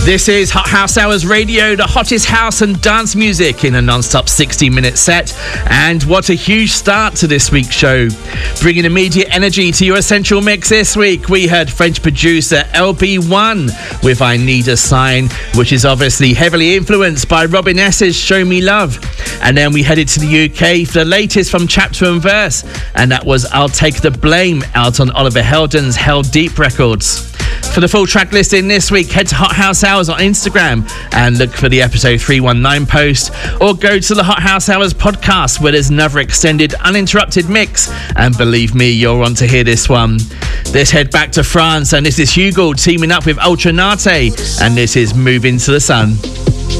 This is Hot House Hours Radio, the hottest house and dance music in a non-stop 60-minute set. And what a huge start to this week's show. Bringing immediate energy to your essential mix this week, we heard French producer LB1 with I Need a Sign, which is obviously heavily influenced by Robin S.'s Show Me Love. And then we headed to the UK for the latest from Chapter and Verse, and that was I'll Take the Blame, out on Oliver Heldens' Hell Deep Records. For the full track listing this week, head to Hot House Hours on Instagram and look for the episode 319 post, or go to the Hot House Hours podcast, where there's another extended uninterrupted mix, and believe me, you'll want to hear this one. Let's head back to France, and this is Hugo teaming up with Ultra Nate, and this is Move Into the Sun.